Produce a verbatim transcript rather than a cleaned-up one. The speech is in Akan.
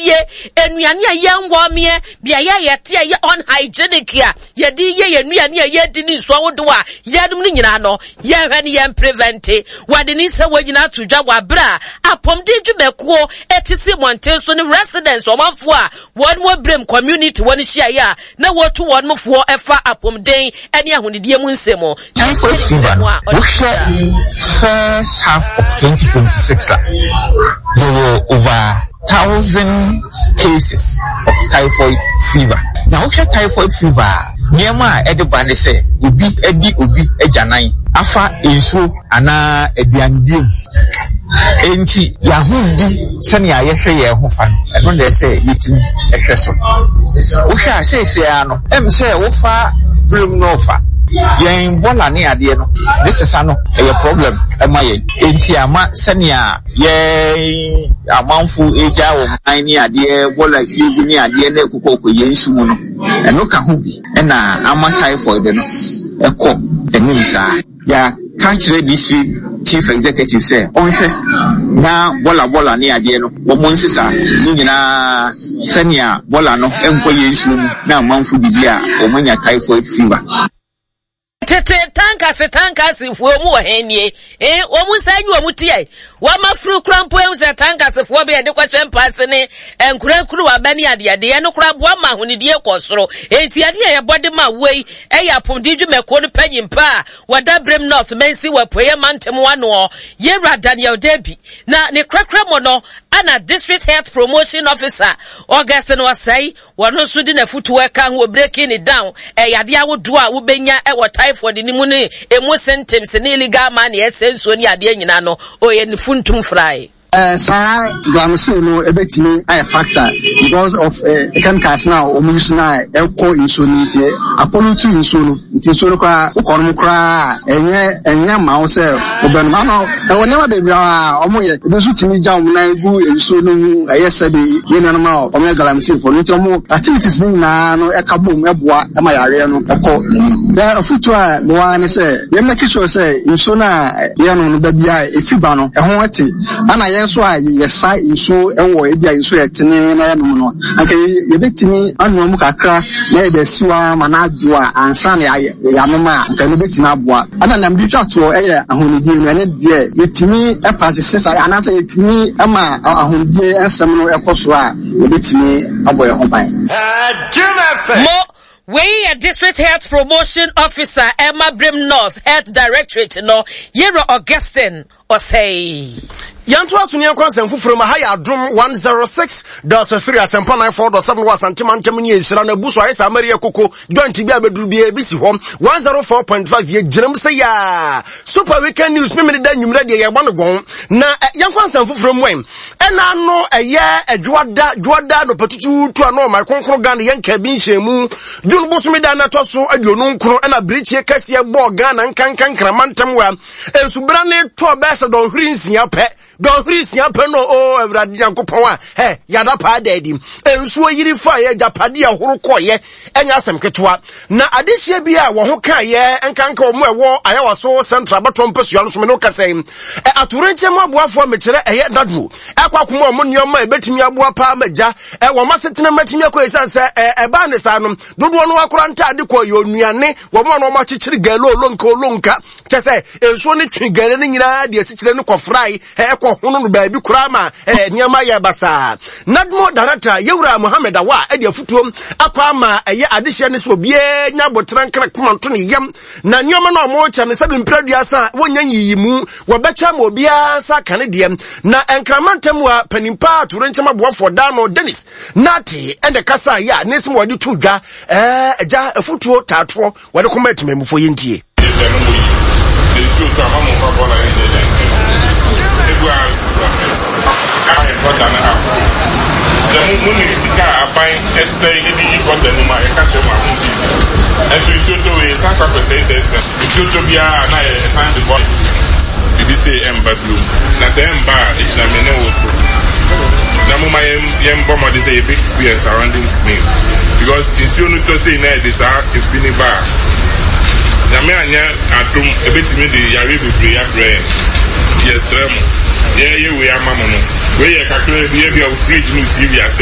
die enuane a yenwo me bia ye yete ye unhygienic ya ye di ye enuane a ye di ni so wodo a yedum ni nyina no ye hwe ne ye prevent wade ni se wanyina to dwa wabra apom di dwumekuo etisi monten so ne residents omanfo a won mo brem community won hia ya na wotu won mofo efa apom den ene ahonidie mu nsemo typhoid fever first half of twenty twenty-six there were over thousand cases of typhoid fever. Now, okay, typhoid fever. Niema edebane se obi edi obi ejanan afa enso ana eduandim enti yahudi sene ayehwe ye ho fa no eno de se yitim ehwe so wo hwa asese ano em se wo fa brim no fa yen bola ne ade no this is ano a problem ema ye enti ama sene a ye amanfu eja wo man ne ade bola kigu ne ade na kokoko yensu mu no eno ka ho bi na ama typhoid no eko enimsa ya country district chief executive say onse na bola bola ni ade no wo monsisa ni nyina senia bola no enko yensu na manfu bibia o manya typhoid fever tete tanka se tanka se fu omu ohenie eh omu sanyu omu tie wa mafru krampo em se tanka se fu be de kwa chempase ne enkura kuru wa bani ade ade no kura bo ma honidie kosoro enti ade ye bode ma wei e ya pondidwu meko no panyimpa wada brem north mensi wa poye mantem wano ye ra Daniel Debi na ne krakra mo no ana district health promotion officer August no say wono so di na futu eka ho breaking it down e yade awodo a wo benya e wo typhoid ni mu ne emu symptoms ne illegal man ye senso ni ade nyina no oye ni funtum fry Uh, sir, Gramso no ebetimi a factor because of uh, chemicals now o use na elko insulin tie apollo two insulin nti so kwa ukono kra enye enye ma wo se oben ma no e woni wa bebi a omo ye ebesu timi ja omo na egu insulin ayese be ye na ma o omo galamsi for nti omo activities ni na no e kabom eboa e ma yare no eko da futu a no wa ne se ye make sure say insulin ye no no bebi a efiba no e ho ate ana so a yesa inso enwo ebia inso yetene na ya no no anke yebetimi anu mu kakra na ebesiwa manadwo a ansa na ya mama anke no betimi aboa ana na mbi twato eye ahonidi no ene de yetimi e practice sai anasa yetimi ama ahonidi ensem no ekoso a yebetimi aboye ho ban we a district health promotion officer Emma Brim North Health Directorate no Yero Augustine or say Yantu asunia kwa semfufuru mahaya adrum one oh six point three asempa nine four point seven wasantima ntemu ye sira na buso ayesa ameria koko joint bia beduru bia bisi hom one oh four point five ye jinam se ya super weekend news mimi da nwumre de ye gba no gon na yankwa semfufuru mwen ena no eye adwoada dwoada no patutu tu ano my konkro gan yanka bi nhemu dun bosumi da na toso aduonu nkro ena brichie kase bo gan na nkankan kramantam wa ensubra ne to besa don hrinsia pe don Christian peno o everadi yankopon a he yada pa dadi ensuo yiri fa ye japade ahoro koye enya asem ketwa na adesia bi a wo ho ka ye enkanka omo ewo ayawaso central batom pesuya no so me no kasem e atorenche mo aboafo mekere eye dadwo akwakomo omo nioma ebetimi aboa pa maja e wo masetena matimi akoyesa se e ba ne sa no dodo no akora nta ade ko ye onuane wo mo no ma chichiri galo olonka olonka chese ensuo ne twigare ne nyina de asichire ne kofrai e ko hono no baabi kurama eh niama ya basa nadmo director Yewura Mohammed Awa e de afutuom akwa ma eye adehye ne so bie nya botran kra komanto ne yam na nioma no mo cha ne sabi mpraduasa wonya yiyimu wo becha ma obia sa kane de na enkramantam wa panimpa aturenchama boafo da no Dennis Nati ende kasa ya ne simo wadi tudwa eh eja afutuo tatro wade komatimemu fo yentie the moon is a fine essay in the ecos and my catcher. And so you do a sacrifice, you to be a night find the body. Did you say Ember Blue? That's Ember, it's a minute also. Now, my young bomber is a big fear surrounding me because it's only to say that this is spinning bar. Namanya atum ebetimi de yare bebre abre yesrem ye ye we amamono we ye kakra bi e bi of fridge no T V ase